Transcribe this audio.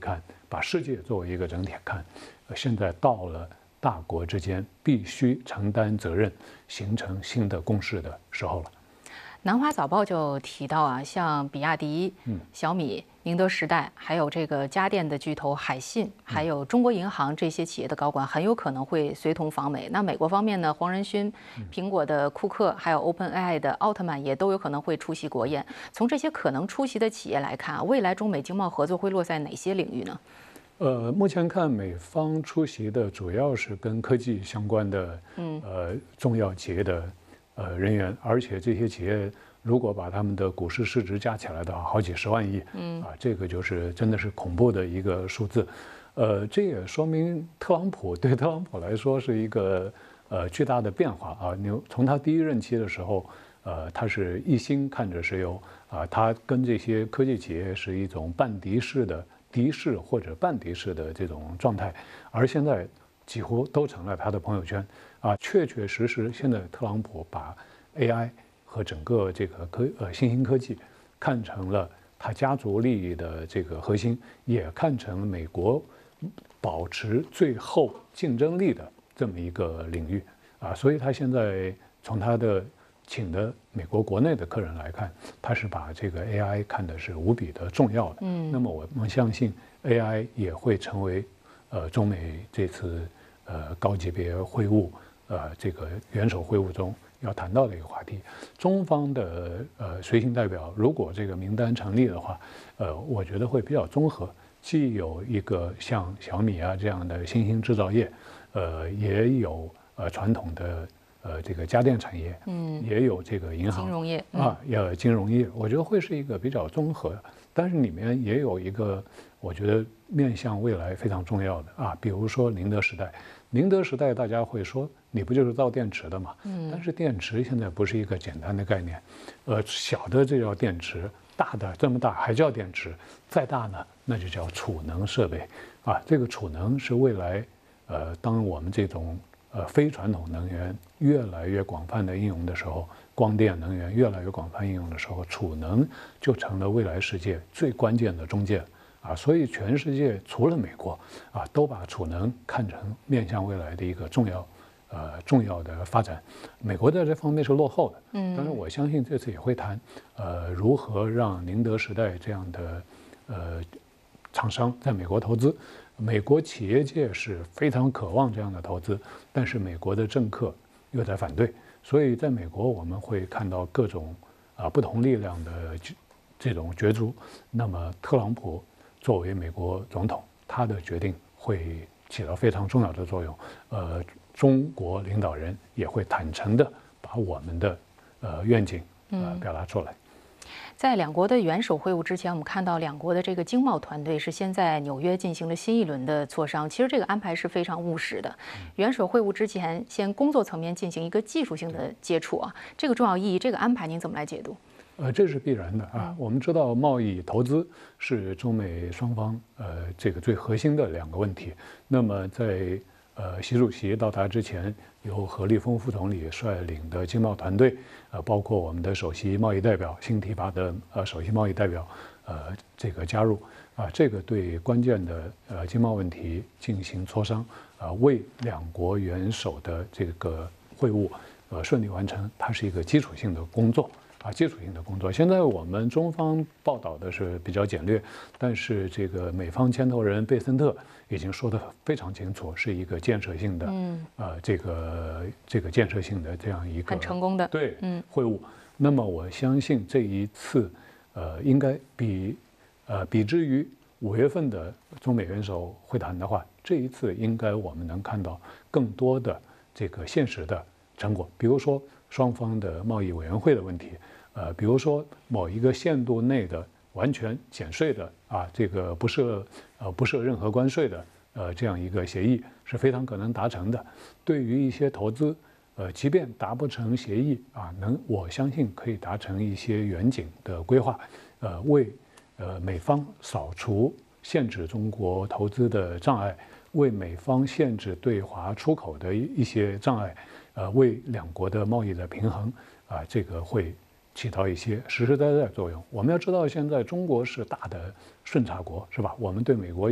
看，把世界作为一个整体看，现在到了大国之间必须承担责任，形成新的共识的时候了。 南华早报就提到啊，像比亚迪、小米、宁德时代，还有这个家电的巨头海信，还有中国银行这些企业的高管很有可能会随同访美。那美国方面呢，黄仁勋、苹果的库克，还有 OpenAI 的奥特曼也都有可能会出席国宴。从这些可能出席的企业来看啊，未来中美经贸合作会落在哪些领域呢？ 目前看美方出席的主要是跟科技相关的重要企业的人员，而且这些企业如果把他们的股市市值加起来的话，好几十万亿，这个就是真的是恐怖的一个数字。这也说明对特朗普来说是一个巨大的变化啊。你从他第一任期的时候，他是一心看着石油啊，他跟这些科技企业是一种半敌视的。敌视或者半敌视的这种状态，而现在几乎都成了他的朋友圈啊，确确实实，现在特朗普把 AI 和整个这个新兴科技看成了他家族利益的这个核心，也看成美国保持最后竞争力的这么一个领域啊，所以他现在从他的请的美国国内的客人来看，他是把这个 AI 看的是无比的重要的。那么我们相信 AI 也会成为中美这次高级别会晤这个元首会晤中要谈到的一个话题。中方的随行代表如果这个名单成立的话，我觉得会比较综合，既有一个像小米啊这样的新兴制造业，也有传统的。这个家电产业，也有这个银行、 金融业也金融业，我觉得会是一个比较综合的，但是里面也有一个我觉得面向未来非常重要的啊，比如说宁德时代。宁德时代大家会说你不就是造电池的吗？但是电池现在不是一个简单的概念，小的这叫电池，大的这么大还叫电池，再大呢那就叫储能设备啊。这个储能是未来当我们这种非传统能源越来越广泛的应用的时候，光电能源越来越广泛应用的时候，储能就成了未来世界最关键的中介啊！所以全世界除了美国啊，都把储能看成面向未来的一个重要的发展。美国在这方面是落后的，但是我相信这次也会谈如何让宁德时代这样的厂商在美国投资。美国企业界是非常渴望这样的投资，但是美国的政客又在反对，所以在美国我们会看到各种不同力量的这种角逐。那么特朗普作为美国总统，他的决定会起到非常重要的作用。中国领导人也会坦诚地把我们的愿景表达出来。 在两国的元首会晤之前，我们看到两国的这个经贸团队是先在纽约进行了新一轮的磋商。其实这个安排是非常务实的。元首会晤之前，先工作层面进行一个技术性的接触啊，这个重要意义，这个安排您怎么来解读？ 这是必然的啊。我们知道贸易投资是中美双方这个最核心的两个问题。那么在习主席到达之前，由何立峰副总理率领的经贸团队，包括我们的首席贸易代表新提拔的首席贸易代表，这个加入啊，这个对关键的经贸问题进行磋商，为两国元首的这个会晤顺利完成，它是一个基础性的工作。基础性的工作，现在我们中方报道的是比较简略，但是这个美方牵头人贝森特已经说得非常清楚，是一个建设性的，这个建设性的这样一个很成功的会晤。那么我相信这一次，应该比之于5月份的中美元首会谈的话，这一次应该我们能看到更多的这个现实的成果，比如说双方的贸易委员会的问题。比如说某一个限度内的完全减税的这个不设任何关税的这样一个协议是非常可能达成的。对于一些投资，即便达不成协议我相信可以达成一些远景的规划，为美方扫除限制中国投资的障碍，为美方限制对华出口的一些障碍，为两国的贸易的平衡这个会起到一些实实在在的作用。我们要知道，现在中国是大的顺差国，是吧？我们对美国